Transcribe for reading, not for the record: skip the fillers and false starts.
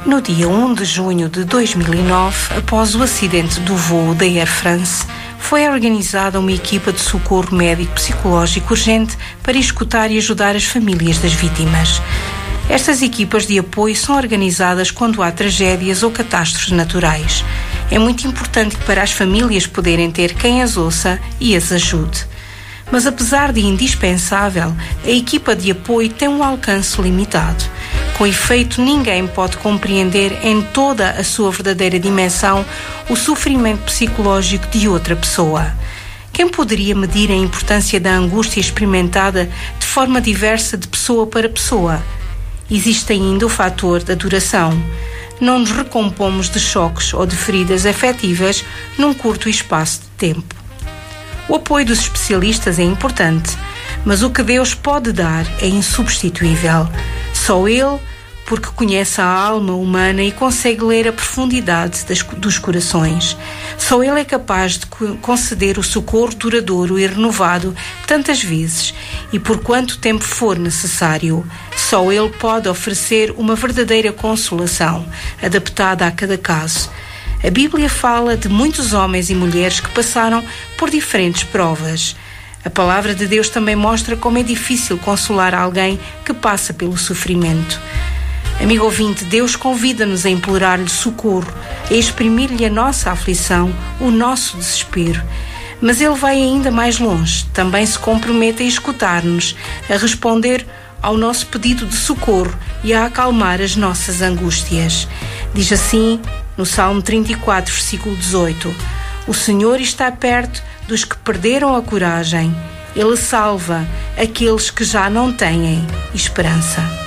No dia 1 de junho de 2009, após o acidente do voo da Air France, foi organizada uma equipa de socorro médico-psicológico urgente para escutar e ajudar as famílias das vítimas. Estas equipas de apoio são organizadas quando há tragédias ou catástrofes naturais. É muito importante para as famílias poderem ter quem as ouça e as ajude. Mas apesar de indispensável, a equipa de apoio tem um alcance limitado. Com efeito, ninguém pode compreender em toda a sua verdadeira dimensão o sofrimento psicológico de outra pessoa. Quem poderia medir a importância da angústia experimentada de forma diversa de pessoa para pessoa? Existe ainda o fator da duração. Não nos recompomos de choques ou de feridas afetivas num curto espaço de tempo. O apoio dos especialistas é importante, mas o que Deus pode dar é insubstituível. Só Ele, porque conhece a alma humana e consegue ler a profundidade dos corações. Só Ele é capaz de conceder o socorro duradouro e renovado tantas vezes e por quanto tempo for necessário. Só Ele pode oferecer uma verdadeira consolação, adaptada a cada caso. A Bíblia fala de muitos homens e mulheres que passaram por diferentes provas. A palavra de Deus também mostra como é difícil consolar alguém que passa pelo sofrimento. Amigo ouvinte, Deus convida-nos a implorar-lhe socorro, a exprimir-lhe a nossa aflição, o nosso desespero. Mas Ele vai ainda mais longe, também se compromete a escutar-nos, a responder ao nosso pedido de socorro e a acalmar as nossas angústias. Diz assim no Salmo 34, versículo 18: O Senhor está perto dos que perderam a coragem. Ele salva aqueles que já não têm esperança.